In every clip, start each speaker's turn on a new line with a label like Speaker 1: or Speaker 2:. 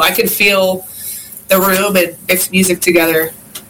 Speaker 1: I can feel the room and mix music together.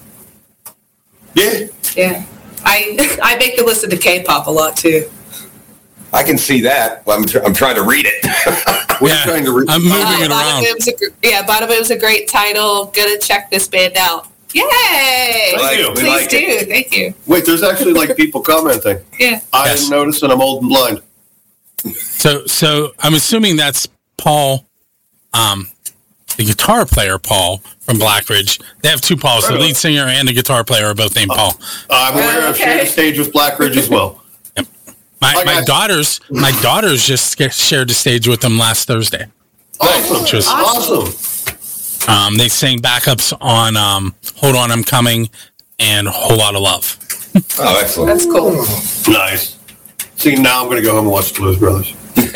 Speaker 2: Yeah.
Speaker 1: Yeah. I make them listen to K-pop a lot too.
Speaker 3: I can see that. I'm trying to read it.
Speaker 2: What are you trying to read?
Speaker 4: I'm moving it around.
Speaker 1: Bada-Boom's a great title. Gonna check this band out. Yay!
Speaker 2: Thank you.
Speaker 1: Please do. Thank you.
Speaker 2: Wait, there's actually like people commenting.
Speaker 1: Yeah.
Speaker 2: I didn't notice, and I'm old and blind.
Speaker 4: So I'm assuming that's Paul, the guitar player, Paul from Blackridge. They have two Pauls. The lead singer and the guitar player are both named Paul.
Speaker 2: I'm aware I've shared the stage with Blackridge as well.
Speaker 4: Yep. My daughters just shared the stage with them last Thursday.
Speaker 2: Awesome.
Speaker 4: Which was
Speaker 2: awesome.
Speaker 4: They sang backups on Hold On, I'm Coming and Whole Lot of Love.
Speaker 3: Oh, excellent.
Speaker 1: That's cool.
Speaker 2: Nice. See, now I'm going to go home and watch the Blues Brothers.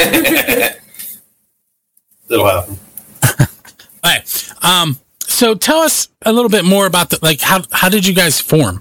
Speaker 2: That'll happen.
Speaker 4: All right. So tell us a little bit more about how did you guys form?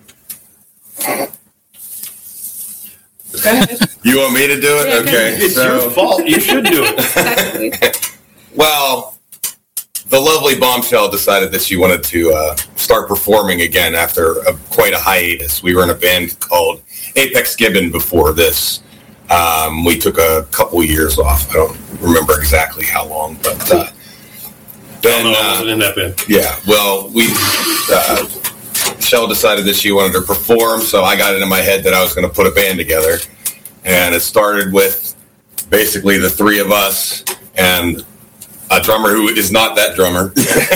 Speaker 3: You want me to do it? Okay.
Speaker 2: It's your fault. You should do it.
Speaker 1: Exactly.
Speaker 3: Well, the lovely Bombshell decided that she wanted to start performing again after quite a hiatus. We were in a band called Apex Gibbon before this. We took a couple years off. I don't remember exactly how long, but then
Speaker 2: I wasn't in that band.
Speaker 3: Yeah. Well, Shell decided that she wanted to perform, so I got it in my head that I was going to put a band together, and it started with basically the three of us and a drummer who is not that drummer.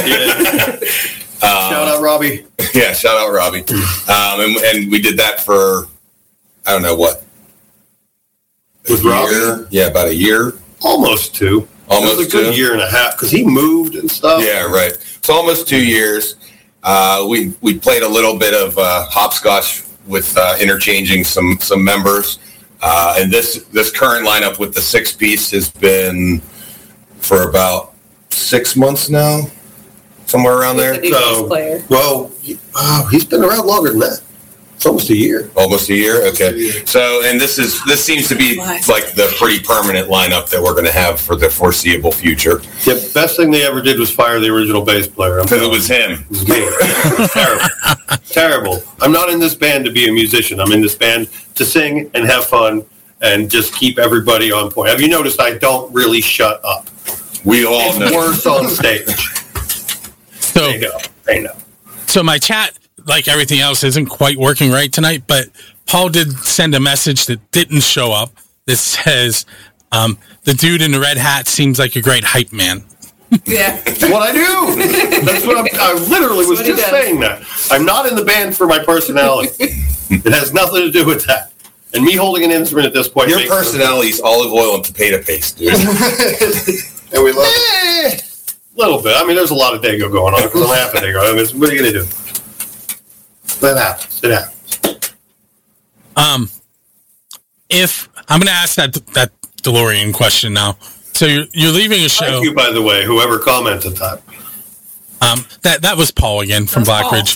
Speaker 2: Shout out Robbie.
Speaker 3: Yeah, shout out Robbie. And we did that for, I don't know what.
Speaker 2: With Robbie?
Speaker 3: Yeah, about a year.
Speaker 2: Almost two.
Speaker 3: Almost
Speaker 2: it was a good
Speaker 3: 2.
Speaker 2: year and a half because he moved and stuff.
Speaker 3: Yeah, right. So almost 2 years. We played a little bit of hopscotch with interchanging some members. And this current lineup with the 6-piece has been for about 6 months now, somewhere around there.
Speaker 2: Well, he's been around longer than that. It's almost a year.
Speaker 3: Almost a year? Okay. So, and this seems to be like the pretty permanent lineup that we're going to have for the foreseeable future.
Speaker 2: The best thing they ever did was fire the original bass player.
Speaker 3: Because it was him.
Speaker 2: It was me. Terrible. Terrible. I'm not in this band to be a musician. I'm in this band to sing and have fun and just keep everybody on point. Have you noticed I don't really shut up?
Speaker 3: We all know.
Speaker 2: It's worse on stage.
Speaker 4: So,
Speaker 2: they know.
Speaker 4: So my chat, like everything else, isn't quite working right tonight, but Paul did send a message that didn't show up that says, the dude in the red hat seems like a great hype man.
Speaker 1: Yeah.
Speaker 2: That's what I do. That's what I literally was just saying that. I'm not in the band for my personality. It has nothing to do with that. And me holding an instrument at this point.
Speaker 3: Your personality is olive oil and potato paste, dude.
Speaker 2: And we love it. A little bit. I mean, there's a lot of Dago going on because I'm half a Dago. I mean, what are you going to do? That happens. It happens.
Speaker 4: If I'm going to ask that DeLorean question now. So you're leaving a show.
Speaker 2: Thank you, by the way, whoever commented that.
Speaker 4: That was Paul again from Blackridge.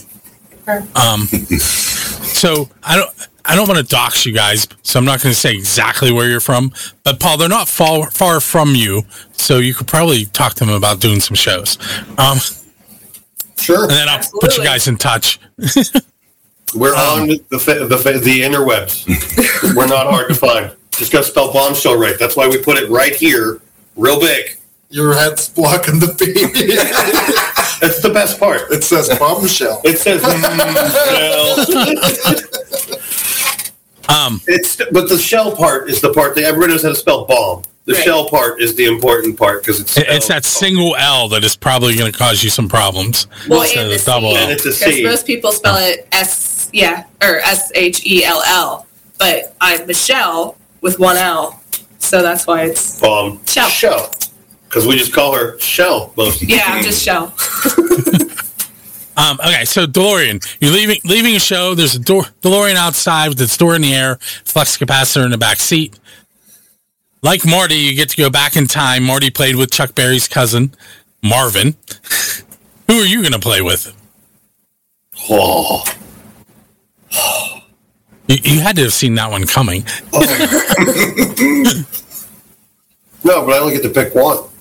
Speaker 4: So I don't want to dox you guys, so I'm not going to say exactly where you're from. But Paul, they're not far from you, so you could probably talk to them about doing some shows.
Speaker 2: Sure.
Speaker 4: And then I'll put you guys in touch.
Speaker 2: We're on the interwebs. We're not hard to find. Just got to spell Bombshell right. That's why we put it right here, real big.
Speaker 5: Your head's blocking the feed.
Speaker 2: That's the best part.
Speaker 5: It says Bombshell.
Speaker 2: It says but the shell part is the part that everyone knows how to spell bomb. The shell part is the important part because
Speaker 4: it's that single L that is probably going to cause you some problems.
Speaker 1: Well, and the
Speaker 4: double
Speaker 1: C.
Speaker 4: L.
Speaker 2: It's a
Speaker 1: Because
Speaker 2: C.
Speaker 1: most people spell it or Shell, but I'm Michelle with one L, so that's why it's
Speaker 2: Bomb.
Speaker 1: Shell.
Speaker 2: Because we just call her Shell most of the
Speaker 1: Yeah, I'm just Shell.
Speaker 4: Okay, so DeLorean, you're leaving a show. There's a DeLorean outside with its door in the air, flux capacitor in the back seat. Like Marty, you get to go back in time. Marty played with Chuck Berry's cousin, Marvin. Who are you going to play with?
Speaker 2: Oh.
Speaker 4: You had to have seen that one coming.
Speaker 2: No, but I only get to pick one.